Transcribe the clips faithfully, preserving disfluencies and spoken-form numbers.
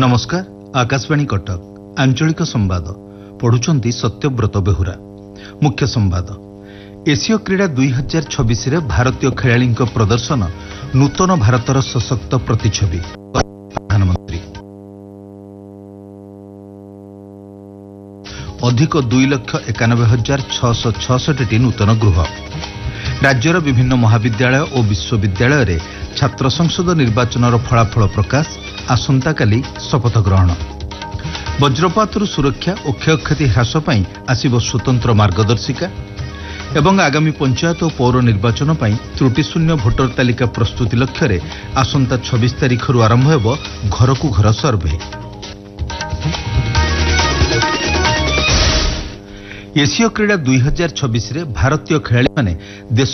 नमस्कार। आकाशवाणी कटक आंचलिक संवाद पढ़ुचंती सत्यव्रत बेहुरा। मुख्य संवाद। एशिया क्रीड़ा दुई हजार छब्बीस भारतीय खेलाड़ी प्रदर्शन नूतन भारतर सशक्त प्रतिछवि। प्रधानमंत्री अधिक दुई लक्ष एकानबे हजार छःश छठी नूतन गृह। राज्यर विभिन्न महाविद्यालय और विश्वविद्यालय छात्र संसद निर्वाचन फलाफल प्रकाश। आसंता काली शपथ ग्रहण। वज्रपातरू सुरक्षा और क्षयक्षति ह्रास पाई आसिब स्वतंत्र मार्गदर्शिका एवं आगामी पंचायत और पौर निर्वाचन पाई त्रुटिशून्य भोटर तालिका प्रस्तुति लक्ष्य आसंता छब्बीस तारिख आरंभ हेब घर को घर सर्वे। एशिया क्रीड़ा दुई हजार छब्बीस भारतीय खेलाड़ी माने देश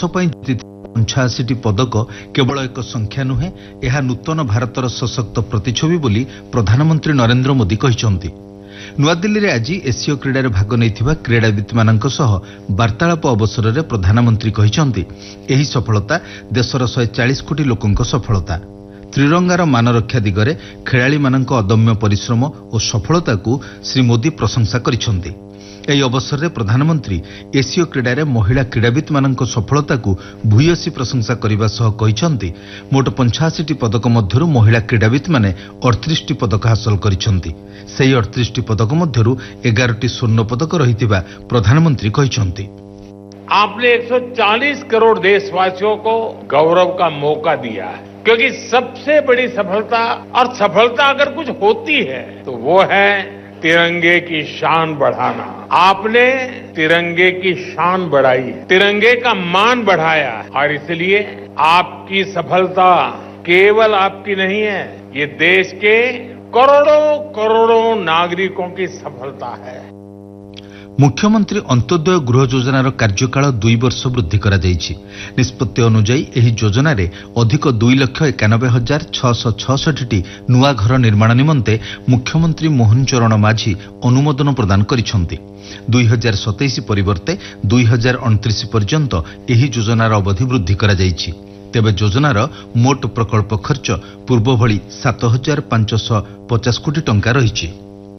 पंचाशी पदक केवल एक संख्या नुहे, यह नूतन भारतर सशक्त प्रतिछवि बोली प्रधानमंत्री नरेंद्र मोदी कहते। नुआदिल्ली में आज एशिया क्रीड़ा भाग नहीं क्रीड़ाविद मान वार्तालाप अवसर में प्रधानमंत्री कहते यही सफलता देशर शहे चालीस कोटी लोकों सफलता। त्रिरंगार मान रक्षा दिगरे खेलाड़ी मानक अदम्य परिश्रम और सफलता को श्री मोदी प्रशंसा करिसेंति। ଏହି ଅବସରରେ ପ୍ରଧାନମନ୍ତ୍ରୀ ଏସୀୟ କ୍ରୀଡ଼ାରେ ମହିଳା କ୍ରୀଡ଼ାବିତ୍ ମାନଙ୍କ ସଫଳତାକୁ ଭୂୟସୀ ପ୍ରଶଂସା କରିବା ସହ କହିଛନ୍ତି ମୋଟ ପଞ୍ଚାଅଶୀ ପଦକ ମଧ୍ୟରୁ ମହିଳା କ୍ରୀଡ଼ାବିତ୍ ମାନେ ଅଠତିରିଶ ପଦକ ହାସଲ କରିଛନ୍ତି। ସେହି ଅଠତିରିଶ ପଦକ ମଧ୍ୟରୁ ଏଗାରଟି ସ୍ୱର୍ଣ୍ଣ ପଦକ ରହିଥିବା ପ୍ରଧାନମନ୍ତ୍ରୀ କହିଛନ୍ତି। आपने एक सौ चालीस करोड़ देशवासियों को गौरव का मौका दिया है, क्योंकि सबसे बड़ी सफलता और सफलता अगर कुछ होती है तो वो है तिरंगे की शान बढ़ाना। आपने तिरंगे की शान बढ़ाई है, तिरंगे का मान बढ़ाया है और इसलिए आपकी सफलता केवल आपकी नहीं है, ये देश के करोड़ों करोड़ों नागरिकों की सफलता है। मुख्यमंत्री अंत्योदय गृह योजनार कार्यकाल दुई वर्ष वृद्धि करा जायछि। निष्पत्ति अनुसार एही योजना रे अधिक दुई लक्ष एकानबे हजार छःश छठी नुआ घर निर्माण निमंते मुख्यमंत्री मोहन चरण माझी अनुमोदन प्रदान करिसेंति। दुई हजार सतैश परिवर्ते दुई हजार अणतीस पर्यंत एही योजनार अवधि वृद्धि करा जायछि। तेबे योजनार मोट प्रकल्प खर्च पूर्व भली सात हजार पांचश पचास कोटी टंका रही।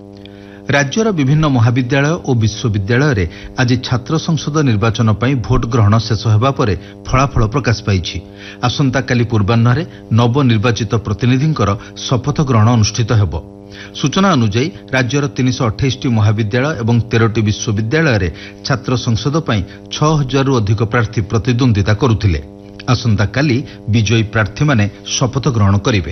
राज्यर विभिन्न महाविद्यालय और विश्वविद्यालय आज छात्र संसद निर्वाचन पर भोट ग्रहण शेष होगा पर फलाफल प्रकाश पाई। आसंता काली पूर्वाह्न नवनिर्वाचित प्रतिनिधि शपथ ग्रहण अनुष्ठित हेब। सूचना अनुसार राज्यर तीन सौ अठाईस महाविद्यालय और तेरह विश्वविद्यालय छात्र संसद पर छह हजार अधिक प्रार्थी प्रतिद्वंदिता करुथिले। आसंता काली विजयी प्रार्थी माने शपथ ग्रहण करिवे।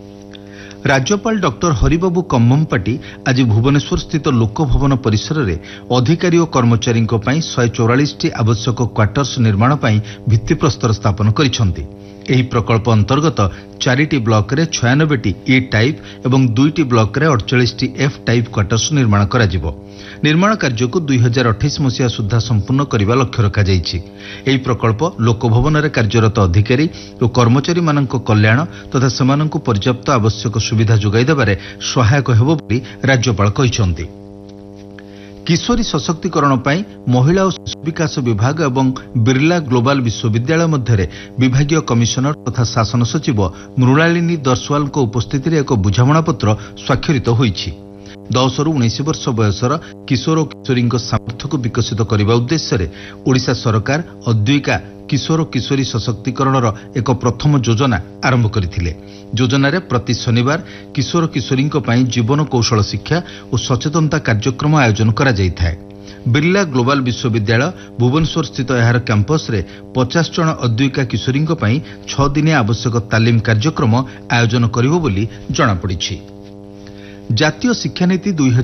राज्यपाल डॉक्टर हरिबाबू कम्ममपाटी आज भुवनेश्वर स्थित लोकभवन परिसर में अधिकारी और कर्मचारी शहे चौरालीस आवश्यक क्वार्टर्स निर्माण पर भित्तिप्रस्तर स्थापन करिसेंति। एही प्रकल्प अंतर्गत चारिटी ब्लॉक रे छयानबे ए टाइप एवं दुईटी ब्लॉक रे अड़चाश एफ टाइप क्वार्टर्स निर्माण कराजिबो। निर्माण कार्य को दुई हजार अठाईस मसीहा सुधा संपूर्ण करने लक्ष्य रखा जायछि। एही प्रकल्प लोकभवन रे कार्यरत अधिकारी और कर्मचारी मानक कल्याण तथा सेमानंकु पर्याप्त आवश्यक सुविधा जोगाई देबारे सहायक हेबो बोली राज्यपाल कहिसेंति। किशोरी सशक्तिकरण पर महिला और शिशु विकास विभाग एवं बिरला ग्लोबल विश्वविद्यालय मध्य विभागीय कमिशनर तथा शासन सचिव मृणालिनी दर्शवाल उपस्थित एक बुझामणा पत्र स्वाक्षरित होईछि। दस रु उन्नीस वर्ष बयसर किशोर और किशोरी सामर्थ्य को विकसित करने उद्देश्य ओडिशा सरकार अद्विका किशोर किशोरी सशक्तिकरण एक प्रथम योजना आरंभ करथिले। योजना रे प्रति शनिवार किशोर किशोरी जीवन कौशल शिक्षा और सचेतनता कार्यक्रम आयोजन करा जायथाय। बिरला ग्लोबल विश्वविद्यालय भुवनेश्वर स्थित यार कैंपस रे पचास जन अद्विका किशोरी छह दिन आवश्यक तालीम कार्यक्रम आयोजन करिवो बोली जणापड़िछि। जातीय शिक्षानीति दुई